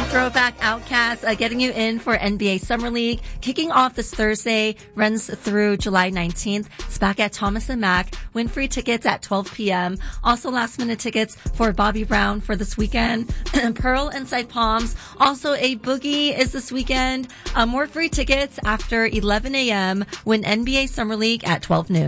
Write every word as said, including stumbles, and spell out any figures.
Throwback Outcast, uh, getting you in for N B A Summer League, kicking off this Thursday, runs through July nineteenth. It's back at Thomas and Mack. Win free tickets at twelve p.m. Also last minute tickets for Bobby Brown for this weekend. Pearl Inside Palms. Also a boogie is this weekend. Uh, more free tickets after eleven a.m. Win N B A Summer League at twelve noon.